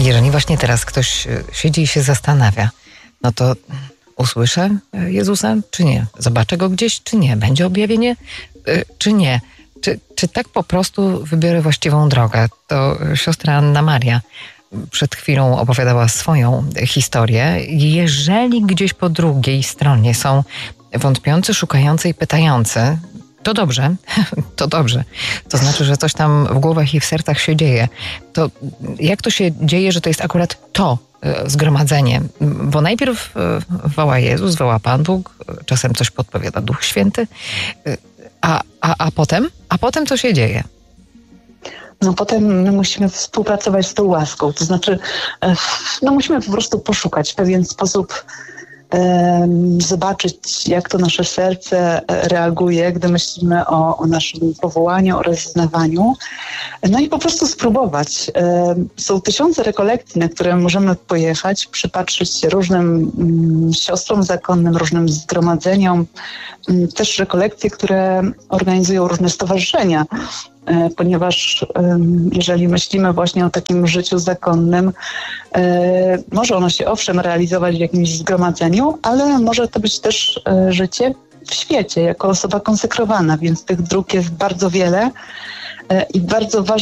Jeżeli właśnie teraz ktoś siedzi i się zastanawia, no to usłyszę Jezusa, czy nie? Zobaczę Go gdzieś, czy nie? Będzie objawienie, czy nie? Czy tak po prostu wybiorę właściwą drogę? To siostra Anna Maria przed chwilą opowiadała swoją historię. Jeżeli gdzieś po drugiej stronie są wątpiący, szukający i pytający, to dobrze, to dobrze. To znaczy, że coś tam w głowach i w sercach się dzieje. To jak to się dzieje, że to jest akurat to zgromadzenie? Bo najpierw woła Jezus, woła Pan Bóg, czasem coś podpowiada Duch Święty, a potem co się dzieje? No potem my musimy współpracować z tą łaską. To znaczy, musimy po prostu poszukać w pewien sposób, zobaczyć, jak to nasze serce reaguje, gdy myślimy o naszym powołaniu, o rozeznawaniu. No i po prostu spróbować. Są tysiące rekolekcji, na które możemy pojechać, przypatrzyć się różnym siostrom zakonnym, różnym zgromadzeniom. Też rekolekcje, które organizują różne stowarzyszenia. Ponieważ jeżeli myślimy właśnie o takim życiu zakonnym, może ono się owszem realizować w jakimś zgromadzeniu, ale może to być też życie w świecie, jako osoba konsekrowana, więc tych dróg jest bardzo wiele i bardzo ważne